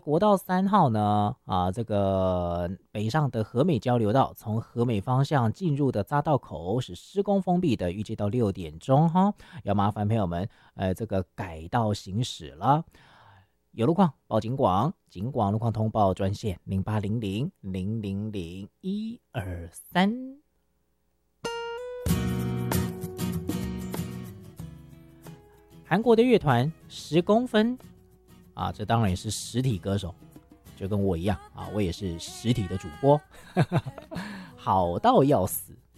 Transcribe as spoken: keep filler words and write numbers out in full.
国道三号呢，啊，这个北上的和美交流道从和美方向进入的匝道口是施工封闭的，预计到六点钟哈，要麻烦朋友们，呃，这个改道行驶了。有路况报警广，警广路况通报专线零八零零零零零一二三。韩国的乐团十公分啊，这当然也是实体歌手，就跟我一样啊，我也是实体的主播，好到要死